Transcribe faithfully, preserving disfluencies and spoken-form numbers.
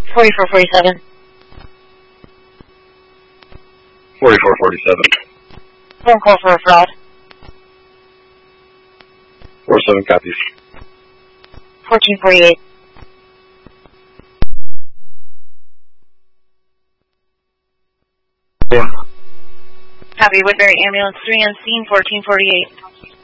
forty-four forty-seven. forty-four forty-seven. Phone call for a fraud. four seven copies. fourteen forty-eight. Yeah. Copy, Woodbury Ambulance three on scene, fourteen forty-eight.